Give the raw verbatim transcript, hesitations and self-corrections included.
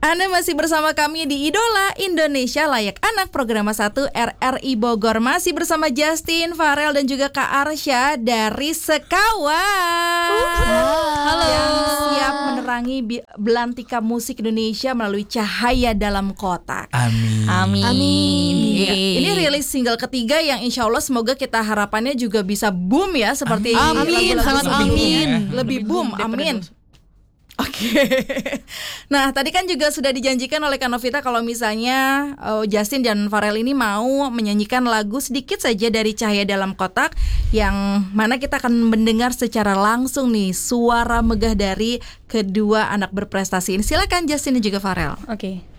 Anda masih bersama kami di Idola Indonesia Layak Anak Program satu R R I Bogor. Masih bersama Justin, Farel dan juga Kak Arsya dari Sekawan uh, Halo yang siap menerangi bi- belantika musik Indonesia melalui cahaya dalam kotak. Amin. Amin, Amin. Ya, ini rilis single ketiga yang insya Allah semoga kita harapannya juga bisa boom ya. Seperti Amin, lagu-lagu sangat sebelumnya. amin. Lebih, Lebih boom, boom amin. Oke, okay. Nah tadi kan juga sudah dijanjikan oleh Kak Novita kalau misalnya uh, Justin dan Farel ini mau menyanyikan lagu sedikit saja dari Cahaya Dalam Kotak, yang mana kita akan mendengar secara langsung nih suara megah dari kedua anak berprestasi ini. Silakan Justin dan juga Farel. Oke. Okay.